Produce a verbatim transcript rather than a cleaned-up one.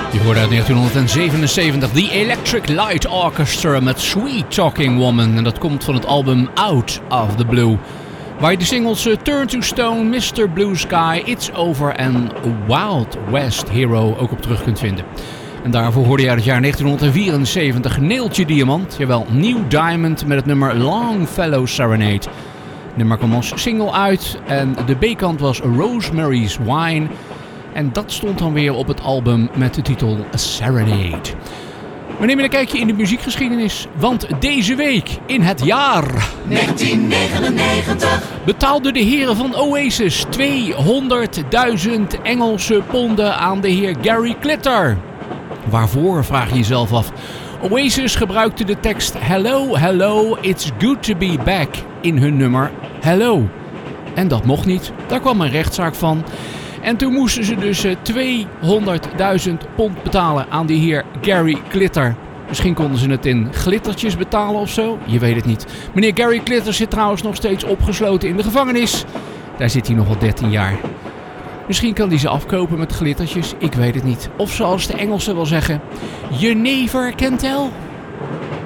Die hoorde uit negentien zevenenzeventig The Electric Light Orchestra met Sweet Talking Woman. En dat komt van het album Out of the Blue. Waar je de singles uh, Turn to Stone, mister Blue Sky, It's Over en Wild West Hero ook op terug kunt vinden. En daarvoor hoorde je uit het jaar negentien vierenzeventig Neeltje Diamant. Jawel, New Diamond met het nummer Longfellow Serenade. Het nummer kwam als single uit en de B-kant was Rosemary's Wine. En dat stond dan weer op het album met de titel Serenade. We nemen een kijkje in de muziekgeschiedenis. Want deze week in het jaar negentien negenennegentig betaalden de heren van Oasis tweehonderdduizend Engelse ponden aan de heer Gary Glitter. Waarvoor, vraag je jezelf af. Oasis gebruikte de tekst Hello, hello, it's good to be back in hun nummer Hello. En dat mocht niet, daar kwam een rechtszaak van. En toen moesten ze dus tweehonderdduizend pond betalen aan die heer Gary Glitter. Misschien konden ze het in glittertjes betalen of zo, je weet het niet. Meneer Gary Glitter zit trouwens nog steeds opgesloten in de gevangenis. Daar zit hij nog al dertien jaar. Misschien kan hij ze afkopen met glittertjes, ik weet het niet. Of zoals de Engelsen wel zeggen, you never can tell.